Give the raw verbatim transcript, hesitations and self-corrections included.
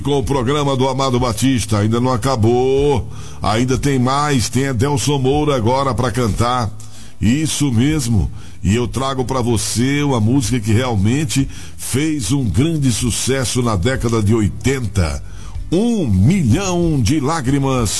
Com o programa do Amado Batista, ainda não acabou, ainda tem mais, tem Adelson Moura agora para cantar, isso mesmo, e eu trago para você uma música que realmente fez um grande sucesso na década de oitenta, Um Milhão de Lágrimas